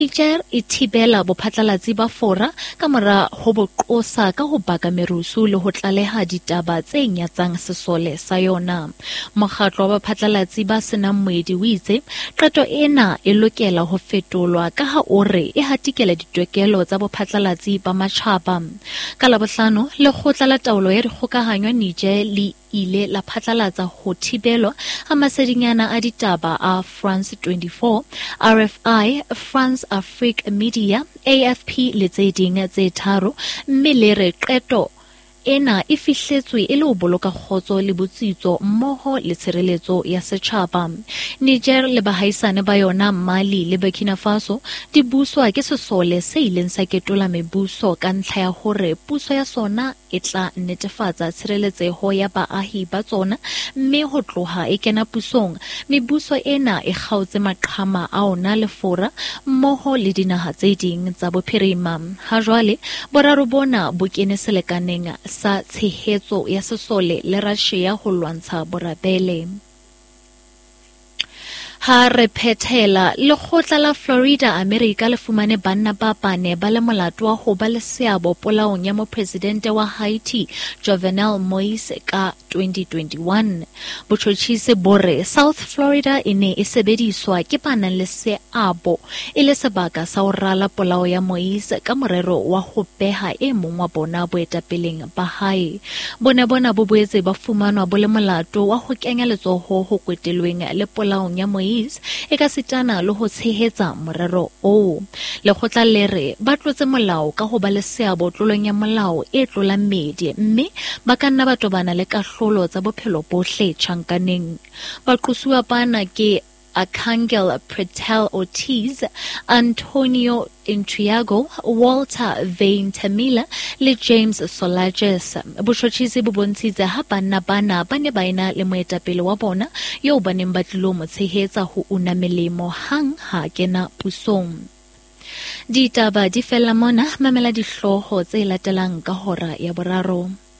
Niger e thibela bophatlalatsi ba fora ka mora ho boqosa ka ho baka merusu le ho tlaleha ditaba tse nyatsang sesole sa yona. Mokgatlo wa baphatlalatsi ba senang moedi o itse qeto ena e lokela ho fetolwa ka ha o re e hatikela ditokelo tsa bophatlalatsi ba matjhaba. Ka Labohlano, Lekgotla la Taolo ya Dikgokahanyo Niger le ile la phatlalatsa ho thibelwa ha masedinyana a ditaba a France 24, RFI, France Afrique Media, AFP le tse ding tse tharo, mme le re qeto ena e fihletswe e le ho boloka kgotso le botsitso mmoho le tshireletso ya setjhaba. Niger le bahaisane ba yona Mali le Burkina Faso di buswa ke sesole se ileng sa ketola mebuso ka ntlha ya hore puso ya sona e tla netefatsa tshireletseho ya baahi ba tsona, mme ho tloha e kena pusong mebuso ena e kgaotse maqhama a ona le fora mmoho le dinaha tse ding tsa bophirima. Ha jwale boraro bona bo kene selekaneng sa tshehetso ya sesole le Russia ho lwantsha borapele. Ha re phethela lekgotla la Florida America le fumane banna ba bane ba le molato wa ho ba le seabo polaong ya mopresidente wa Haiti Jovenel Moise ka 2021. Botjhotjhisi bore South Florida e ne e sebediswa ke ba nang le seabo e le sebaka sa ho rala polao ya Moise ka morero wa ho beha e mong wa bona boetapeleng ba hae. Bona bo boetse ba fumanwa bo le molato wa ho kenya letsoho ho kwetelweng le polaong ya Moise e ka sitana le ho tshehetsa morero o. Lekgotla le re ba tlotse molao ka ho ba le seabo tlolong ya molao e tlolang medi, mme ba ka nna ba tobana le kahlolo tsa bophelo bohle tjhankaneng. Baqosuwa bana ke Arcangel Pretel Ortiz, Antonio Intriago, Walter Vane Tamila le James Solages. Botjhotjhisi bo bontshitse ha banna bana ba ne ba ena le moetapele wa bona yo ba neng ba tlilo mo tshehetsa ho una melemo hang ha kena pusong. Ditaba di fella mona, mamela dihloho tse latelang ka hora ya boraro.